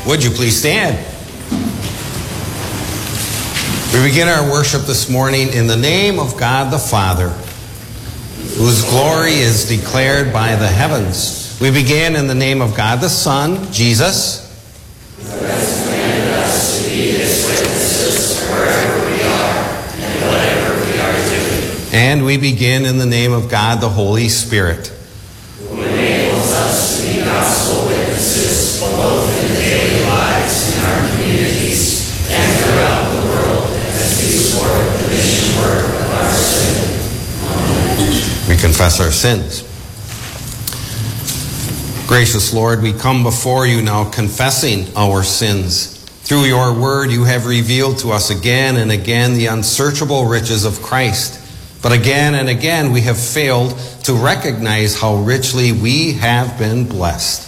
Would you please stand? We begin our worship this morning in the name of God the Father, whose glory is declared by the heavens. We begin in the name of God the Son, Jesus, who has commanded us to be his witnesses wherever we are and whatever we are doing. And we begin in the name of God the Holy Spirit, who enables us to be gospel witnesses both in daily lives in our communities and throughout the world as we support the mission work of our sin. Amen. We confess our sins. Gracious Lord, we come before you now confessing our sins. Through your word, you have revealed to us again and again the unsearchable riches of Christ. But again and again, we have failed to recognize how richly we have been blessed.